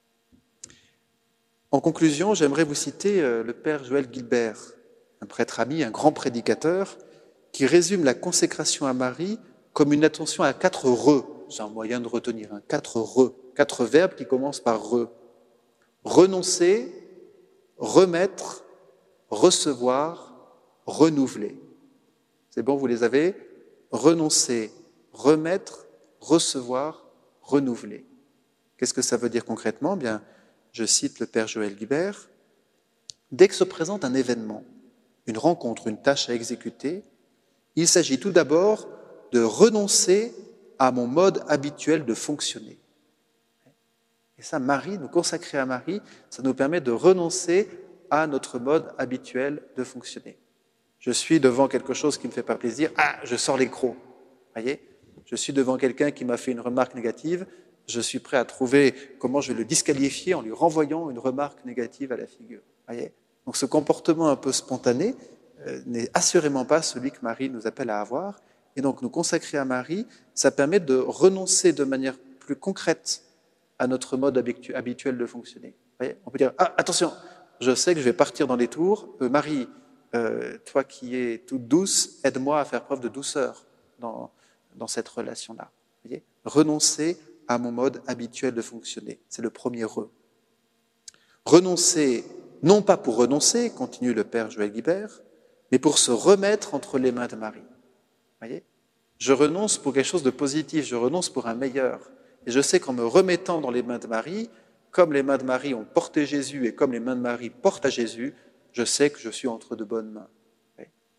En conclusion, j'aimerais vous citer le père Joël Gilbert, un prêtre ami, un grand prédicateur, qui résume la consécration à Marie comme une attention à 4 re. C'est un moyen de retenir, 4 re, 4 verbes qui commencent par re. Renoncer, remettre, recevoir, renouveler. C'est bon, vous les avez? Renoncer, remettre, recevoir, renouveler. Qu'est-ce que ça veut dire concrètement? Bien, je cite le père Joël Guibert. Dès que se présente un événement, une rencontre, une tâche à exécuter, il s'agit tout d'abord de renoncer à mon mode habituel de fonctionner. Et ça, Marie, nous consacrer à Marie, ça nous permet de renoncer à notre mode habituel de fonctionner. Je suis devant quelque chose qui ne me fait pas plaisir, je sors les crocs. Voyez, je suis devant quelqu'un qui m'a fait une remarque négative, je suis prêt à trouver comment je vais le disqualifier en lui renvoyant une remarque négative à la figure. Voyez, donc ce comportement un peu spontané n'est assurément pas celui que Marie nous appelle à avoir. Et donc nous consacrer à Marie, ça permet de renoncer de manière plus concrète à notre mode habituel de fonctionner. Voyez, on peut dire, attention, je sais que je vais partir dans les tours, Marie, toi qui es toute douce, aide-moi à faire preuve de douceur dans cette relation-là. Voyez, renoncer à mon mode habituel de fonctionner, c'est le premier re. Renoncer, non pas pour renoncer, continue le père Joël Guibert, mais pour se remettre entre les mains de Marie. Voyez, je renonce pour quelque chose de positif, je renonce pour un meilleur. Et je sais qu'en me remettant dans les mains de Marie, comme les mains de Marie ont porté Jésus et comme les mains de Marie portent à Jésus, je sais que je suis entre de bonnes mains.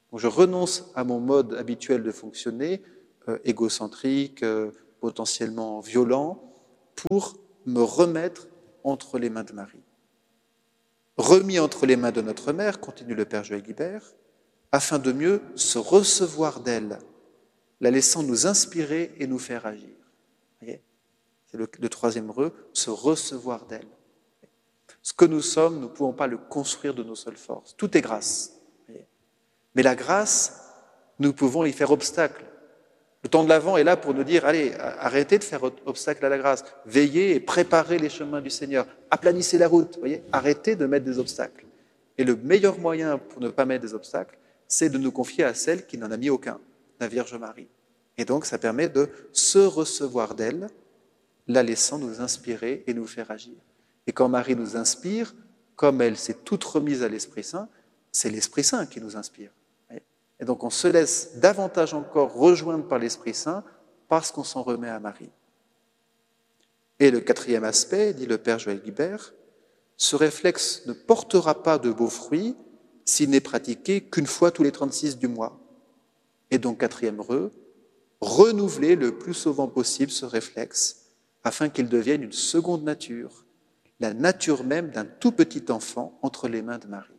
Donc je renonce à mon mode habituel de fonctionner, égocentrique, potentiellement violent, pour me remettre entre les mains de Marie. Remis entre les mains de notre mère, continue le Père Joël Guibert, afin de mieux se recevoir d'elle, la laissant nous inspirer et nous faire agir. Voyez, c'est le troisième re, se recevoir d'elle. Ce que nous sommes, nous ne pouvons pas le construire de nos seules forces. Tout est grâce. Voyez. Mais la grâce, nous pouvons y faire obstacle. Le temps de l'Avent est là pour nous dire, allez, arrêtez de faire obstacle à la grâce. Veillez et préparez les chemins du Seigneur. Aplanissez la route. Voyez, arrêtez de mettre des obstacles. Et le meilleur moyen pour ne pas mettre des obstacles, c'est de nous confier à celle qui n'en a mis aucun, la Vierge Marie. Et donc, ça permet de se recevoir d'elle, la laissant nous inspirer et nous faire agir. Et quand Marie nous inspire, comme elle s'est toute remise à l'Esprit Saint, c'est l'Esprit Saint qui nous inspire. Et donc on se laisse davantage encore rejoindre par l'Esprit Saint parce qu'on s'en remet à Marie. Et le quatrième aspect, dit le Père Joël Guibert, ce réflexe ne portera pas de beaux fruits s'il n'est pratiqué qu'une fois tous les 36 du mois. Et donc quatrième renouveler le plus souvent possible ce réflexe afin qu'il devienne une seconde nature, la nature même d'un tout petit enfant entre les mains de Marie.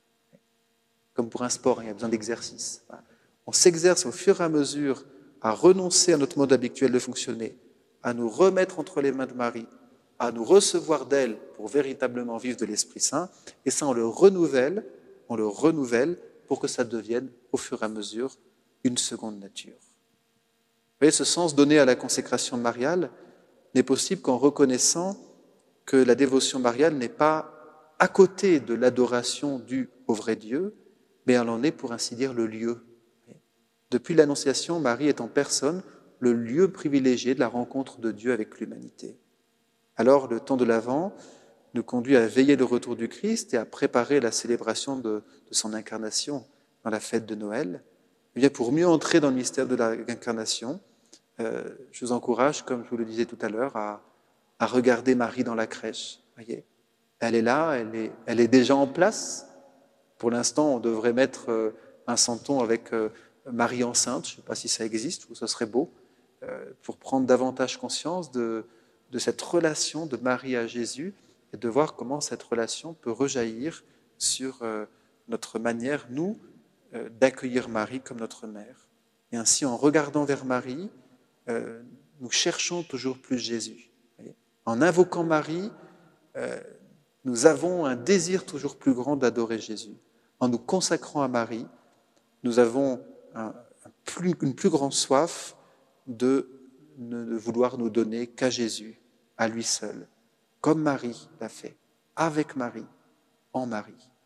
Comme pour un sport, il y a besoin d'exercice. On s'exerce au fur et à mesure à renoncer à notre mode habituel de fonctionner, à nous remettre entre les mains de Marie, à nous recevoir d'elle pour véritablement vivre de l'Esprit Saint, et ça on le renouvelle pour que ça devienne au fur et à mesure une seconde nature. Vous voyez, ce sens donné à la consécration mariale n'est possible qu'en reconnaissant que la dévotion mariale n'est pas à côté de l'adoration due au vrai Dieu, mais elle en est, pour ainsi dire, le lieu. Depuis l'Annonciation, Marie est en personne le lieu privilégié de la rencontre de Dieu avec l'humanité. Alors, le temps de l'Avent nous conduit à veiller le retour du Christ et à préparer la célébration de son incarnation dans la fête de Noël. Et bien, pour mieux entrer dans le mystère de l'incarnation, je vous encourage, comme je vous le disais tout à l'heure, à regarder Marie dans la crèche. Voyez, elle est là, elle est déjà en place. Pour l'instant, on devrait mettre un santon avec Marie enceinte, je ne sais pas si ça existe ou ce serait beau, pour prendre davantage conscience de cette relation de Marie à Jésus et de voir comment cette relation peut rejaillir sur notre manière, nous, d'accueillir Marie comme notre mère. Et ainsi, en regardant vers Marie, nous cherchons toujours plus Jésus. En invoquant Marie, nous avons un désir toujours plus grand d'adorer Jésus. En nous consacrant à Marie, nous avons une plus grande soif de ne vouloir nous donner qu'à Jésus, à lui seul, comme Marie l'a fait, avec Marie, en Marie.